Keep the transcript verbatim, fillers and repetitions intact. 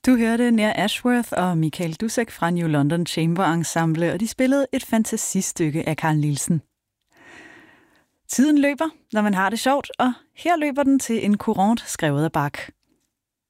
Du hørte Nær Ashworth og Michael Dusek fra New London Chamber Ensemble, og de spillede et fantasistykke af Carl Nielsen. Tiden løber, når man har det sjovt, og her løber den til en courant skrevet af Bach.